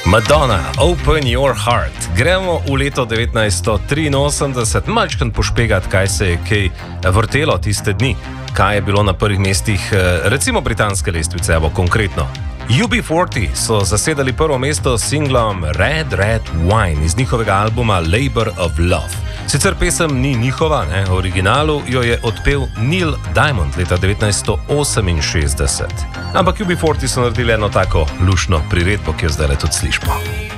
Madonna, Open Your Heart. Gremo v leto 1983, malčkan pošpegati, kaj se je kaj vrtelo tiste dni, kaj je bilo na prvih mestih, recimo britanske lestvice, evo konkretno. UB40 so zasedali prvo mesto s singlom Red Red Wine iz njihovega albuma Labor of Love. Sicer pesem ni njihova, v originalu jo je odpel Neil Diamond leta 1968. Ampak UB40 so naredili eno tako lušno priredbo, ki jo zdaj le tudi slišimo.